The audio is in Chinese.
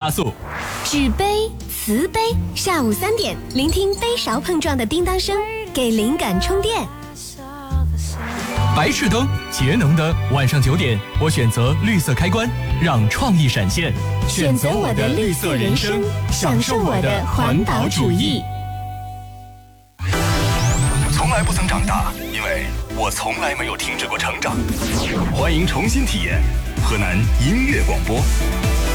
速。 纸杯、瓷杯，下午3点，聆听杯勺碰撞的叮当声，给灵感充电。 白炽灯，节能的。晚上9点，我选择绿色开关，让创意闪现。 选择我的绿色人生，享受我的环保主义。 从来不曾长大，因为我从来没有停止过成长。欢迎重新体验河南音乐广播。